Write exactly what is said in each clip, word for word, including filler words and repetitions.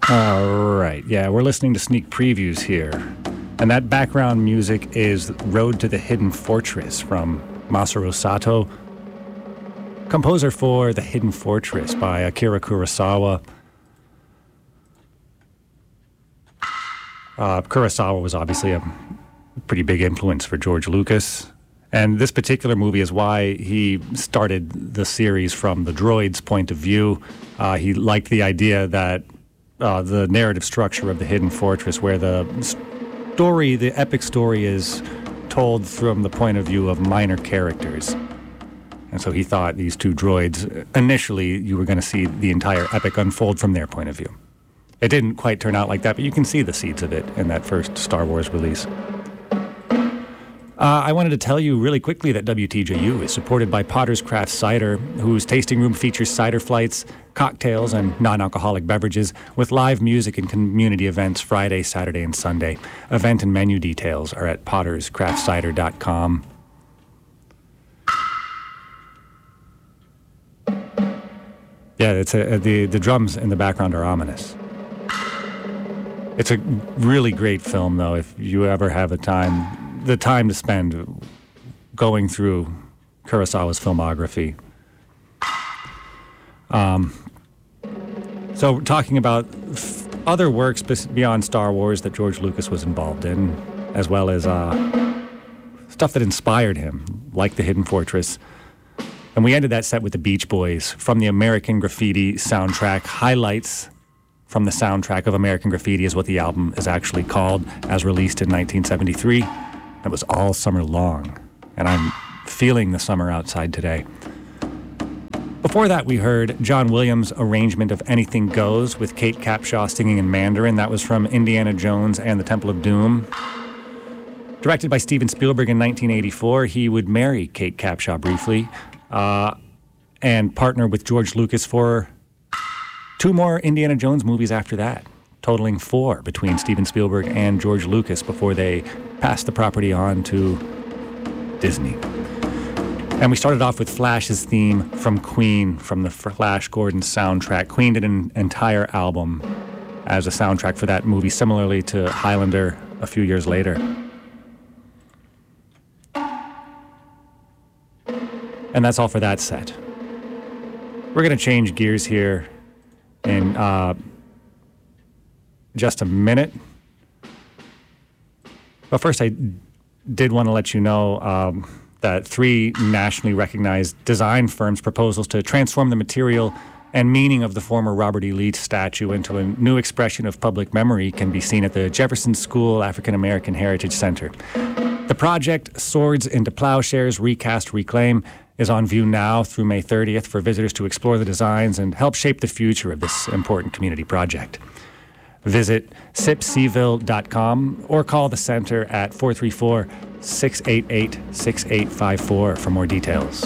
All right. Yeah, we're listening to sneak previews here. And that background music is Road to the Hidden Fortress from Masaru Sato, composer for The Hidden Fortress by Akira Kurosawa. Uh, Kurosawa was obviously a pretty big influence for George Lucas. And this particular movie is why he started the series from the droid's point of view. Uh, he liked the idea that uh, the narrative structure of The Hidden Fortress, where the story, the epic story, is told from the point of view of minor characters. And so he thought these two droids, initially you were going to see the entire epic unfold from their point of view. It didn't quite turn out like that, but you can see the seeds of it in that first Star Wars release. Uh, I wanted to tell you really quickly that W T J U is supported by Potter's Craft Cider, whose tasting room features cider flights, cocktails, and non-alcoholic beverages with live music and community events Friday, Saturday, and Sunday. Event and menu details are at potters craft cider dot com. Yeah, it's a, the, the drums in the background are ominous. It's a really great film, though, if you ever have a time, the time to spend going through Kurosawa's filmography. Um, so talking about f- other works beyond Star Wars that George Lucas was involved in, as well as uh, stuff that inspired him, like The Hidden Fortress. And we ended that set with the Beach Boys from the American Graffiti soundtrack. Highlights from the soundtrack of American Graffiti is what the album is actually called, as released in nineteen seventy-three. It was all summer long, and I'm feeling the summer outside today. Before that, we heard John Williams' arrangement of Anything Goes with Kate Capshaw singing in Mandarin. That was from Indiana Jones and the Temple of Doom. Directed by Steven Spielberg in nineteen eighty-four, he would marry Kate Capshaw briefly uh, and partner with George Lucas for two more Indiana Jones movies after that, totaling four between Steven Spielberg and George Lucas before they passed the property on to Disney. And we started off with Flash's theme from Queen, from the Flash Gordon soundtrack. Queen did an entire album as a soundtrack for that movie, similarly to Highlander a few years later. And that's all for that set. We're going to change gears here in uh, just a minute. But first, I did want to let you know um, that three nationally recognized design firms' proposals to transform the material and meaning of the former Robert E. Lee statue into a new expression of public memory can be seen at the Jefferson School African American Heritage Center. The project, Swords into Plowshares, Recast, Reclaim, is on view now through May thirtieth for visitors to explore the designs and help shape the future of this important community project. Visit sip seville dot com or call the center at four three four, six eight eight, six eight five four for more details.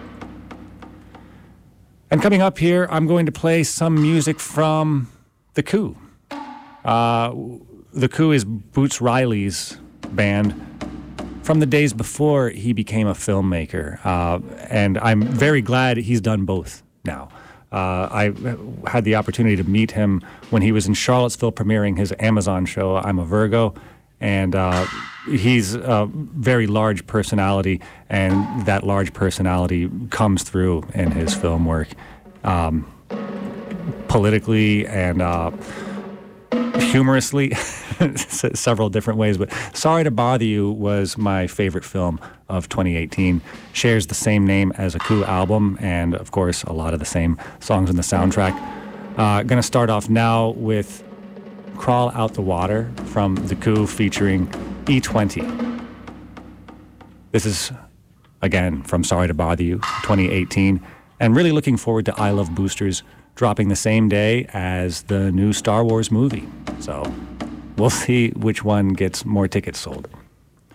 And coming up here, I'm going to play some music from The Coup. Uh, The Coup is Boots Riley's band from the days before he became a filmmaker. Uh, and I'm very glad he's done both now. Uh, I had the opportunity to meet him when he was in Charlottesville premiering his Amazon show, I'm a Virgo. And uh, he's a very large personality, and that large personality comes through in his film work, um, politically and uh, humorously, several different ways. But Sorry to Bother You was my favorite film of twenty eighteen. Shares the same name as a Coup album, and of course a lot of the same songs in the soundtrack. Uh, gonna start off now with Crawl Out the Water from The Coup featuring E twenty. This is, again, from Sorry to Bother You, twenty eighteen, and really looking forward to I Love Boosters dropping the same day as the new Star Wars movie. So we'll see which one gets more tickets sold.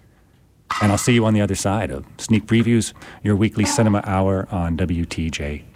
And I'll see you on the other side of Sneak Previews, your weekly cinema hour on W T J